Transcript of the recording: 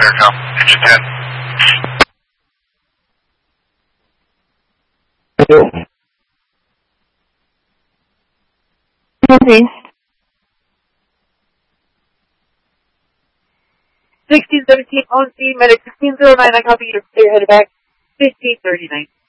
Aircom, engine 10. Hello? Northeast. 1617 on scene, medic 1609, I copy you, clear headed back, 1539.